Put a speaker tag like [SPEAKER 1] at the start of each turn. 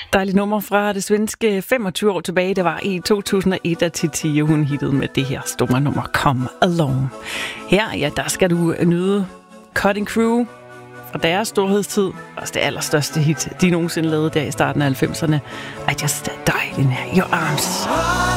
[SPEAKER 1] Dejligt nummer fra det svenske 25 år tilbage. Det var i 2001, at Titi hun hittede med det her store nummer Come Along. Her, ja, der skal du nyde Cutting Crew fra deres storhedstid. Også det allerstørste hit, de nogensinde lavede der i starten af 90'erne. I Just Died in Your Arms.